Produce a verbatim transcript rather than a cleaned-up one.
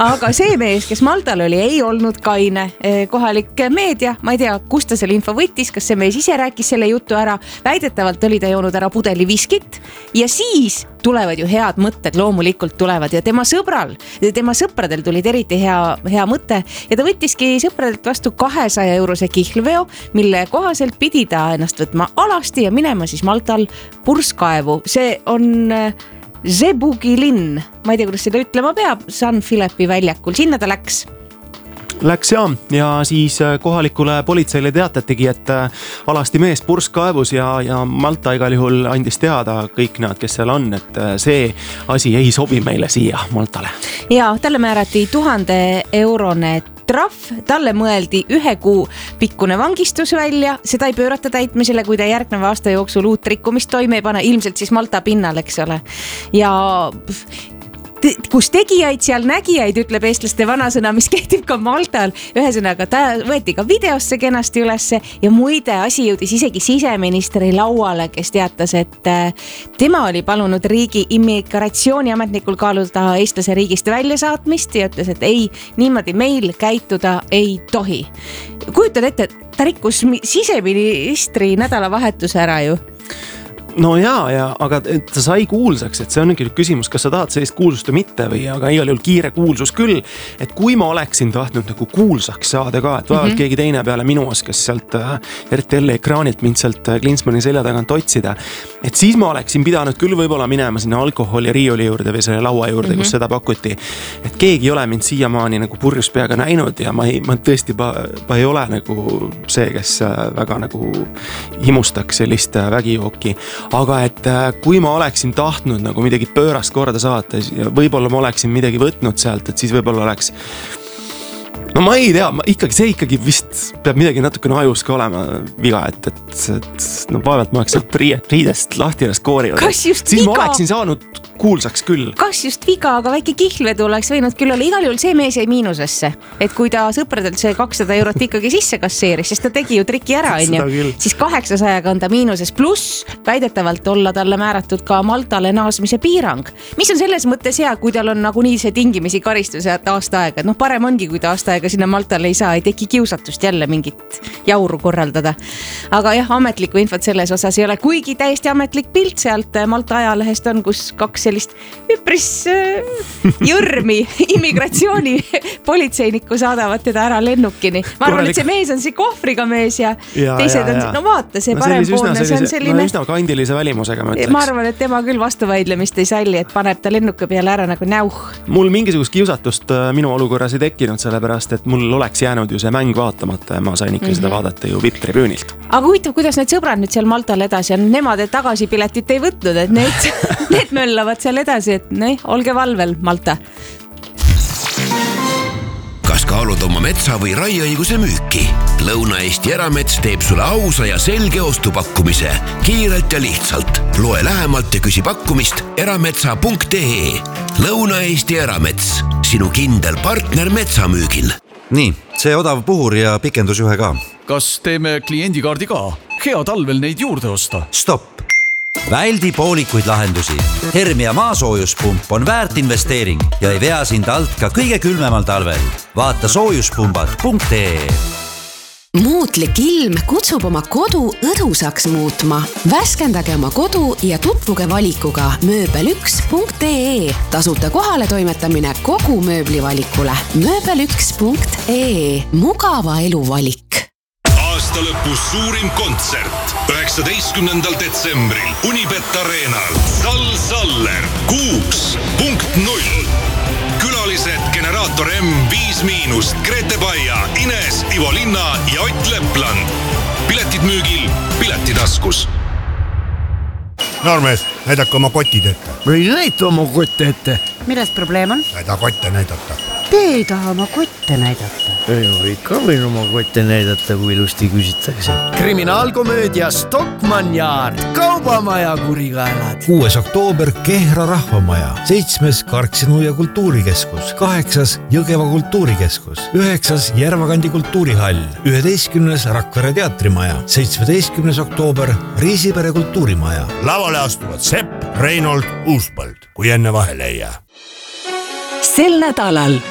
aga see mees, kes Maltal oli, ei olnud kaine. Kohalik meedia, ma ei tea, kust ta selle info võttis, kas see mees ise rääkis selle jutu ära. Väidetavalt oli ta joonud ära pudeli viskit ja siis tulevad ju head mõtted, loomulikult tulevad ja tema sõbral, tema sõpradel tulid eriti hea, hea mõte ja ta võttiski sõpradelt vastu kahesaja eurose kihlveo, mille kohaselt pidi ta ennast võtma alasti ja minema siis Maltal purskkaevu. See on Zebugi linn, ma ei tea, kuidas seda ütlema peab, San Philippi väljakul, sinna ta läks. Läks ja, ja siis kohalikule politseile teatatigi, et alasti mees purskkaevus ja, ja Malta igal juhul andis teada kõik need, kes seal on, et see asi ei sobi meile siia Maltale. Ja talle määrati tuhande eurone trahv, talle mõeldi ühe kuu pikkune vangistus välja, seda ei pöörata täitmisele, kui ta järgneva aasta jooksul uut rikkumist toime ei pane, ilmselt siis Malta pinnal, eks ole. Ja kus tegijaid, seal nägijaid, ütleb eestlaste vanasõna, mis kehtib ka Maltal. Ühesõnaga, ta võeti ka videosse kenasti ülesse ja muide asi jõudis isegi siseministri lauale, kes teatas, et tema oli palunud riigi immigratsiooniametnikul kaaluda eestlase riigist väljasaatmist ja ütles, et ei, niimoodi meil käituda ei tohi. Kujutad ette, ta rikkus siseministri nädalavahetuse ära ju. No jaa, ja, aga ta sai kuulsaks, et see on küsimus, kas sa tahad sellist kuulsust või mitte või, aga igal juhul kiire kuulsus küll, et kui ma oleksin tahtnud nagu kuulsaks saada ka, et vaevalt mm-hmm. keegi teine peale minu oskas sealt R T L ekraanilt mind sealt Klinsmanni selja tagant otsida, et siis ma oleksin pidanud küll võib-olla minema sinna alkoholi riiuli juurde või selle laua juurde, mm-hmm. kus seda pakuti, et keegi ei ole mind siiamaani nagu purjus peaga näinud ja ma, ei, ma tõesti pa, pa ei ole nagu see, kes väga nagu himustaks sellist vägijooki. Aga et kui ma oleksin tahtnud nagu midagi pöörast korda saata ja võib-olla ma oleksin midagi võtnud sealt, et siis võib-olla oleks no ma ei tea, ma ikkagi, see ikkagi vist peab midagi natukene ajus ka olema viga, et, et, et no vaevalt ma oleks sealt riidest lahti ennast koorinud. Siis viga? Ma oleksin saanud kuulsaks küll. Kas just viga, aga väike kihlvedu oleks võinud küll olla. Igal juhul see mees jäi miinusesse, et kui ta sõpradelt see kakssada eurot ikkagi sisse kasseeris, sest ta tegi ju triki ära, on ju, siis kaheksasajaga on ta miinuses, pluss väidetavalt olla talle määratud ka Maltale naasmise piirang. Mis on selles mõttes hea, kui tal on nagu nii see tingimisi karistuse aasta aega, et noh, parem ongi, kui ta aasta aega sinna Maltale ei saa, ei teki kiusatust jälle mingit jauru korraldada. Aga jah, ametlikku infot selles osas ei ole, kuigi täiesti ametlik pilt sealt Malta ajalehest on, kus kaks sellist üpris jõrmi immigratsiooni politseinikku saadavad teda ära lennukini. Ma arvan, et see mees on see kohvriga mees ja, ja teised ja, ja. on, no vaata, see no, parempoolne, see on selline no, üsna kandilise välimusega, ma ütleks. Ma arvan, et tema küll vastuvaidlemist ei salli, et paneb ta lennuka peale ära nagu näuh. Mul mingisugust kiusatust minu olukorras ei tekkinud, sellepärast, et mul oleks jäänud ju see mäng vaatamata ja ma sain ikka mm-hmm. seda vaadata ju vipp-tribüünilt. Aga huvitav, kuidas need sõbrad nüüd seal Maltal edasi on, nemad tagasi piletit ei võtnud, et need, need möllavad seal edasi, et ne, olge valvel, Malta. Kas kaalud oma metsa või raieõiguse müüki? Lõuna-Eesti Eramets teeb sulle ausa ja selge ostupakkumise. Kiirelt ja lihtsalt. Loe lähemalt ja küsi pakkumist erametsa punkt ee. Lõuna-Eesti Eramets. Sinu kindel partner metsamüügil. Nii, see odav puhur ja pikendusjuhe ka. Kas teeme kliendikaardi ka? Hea talvel neid juurde osta. Stopp. Väldi poolikuid lahendusi. Hermia maasoojuspump on väärt investeering ja ei vea sind alt ka kõige külmemal talvel. Vaata soojuspumbad punkt ee. Muutlik ilm kutsub oma kodu õdusaks muutma. Väskendage oma kodu ja tutvuge valikuga mööbel üks punkt ee. Tasuta kohale toimetamine kogu mööblivalikule. mööbel üks punkt ee. Mugava elu valik. Aasta lõpus suurim kontsert üheksateistkümnendal detsembril Unibet Arenal. Sal Saller kuus punkt null. Külalised Generaator M viis miinust, Grete Baia, Ines, Ivo Linna ja Ott Lepland. Piletid müügil Piletitaskus. Noormees, näidake oma kotid ette. Või näita oma kotte ette. Milles probleem on? Näida kotte näidata. Te ei taha oma kotte näidata. Ei ole ikka võin oma kotte näidata, kui ilusti küsitakse. Kriminaalkomöödia Stockmann Yard, kaubamaja kurikaelad. kuues oktoober Kehra rahvamaja, seitsmes Karksinu ja kultuurikeskus, kaheksas Jõgeva kultuurikeskus, üheksas Järvakandi kultuurihall, üheteistkümnes Rakvere teatrimaja, seitsmeteistkümnes oktoober Riisipere kultuurimaja. Lavale astuvad Sepp, Reinold, Uuspõld, kui enne vahele ei jää. Sel nädalal